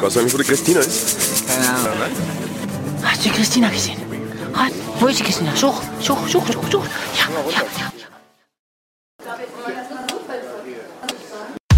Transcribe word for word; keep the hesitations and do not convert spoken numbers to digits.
Weißt du eigentlich, wo die Christina ist? Keine Ahnung. Hast du die Christina gesehen? Wo ist die Christina? Such, such, such, such, such. Ja, ja, ja.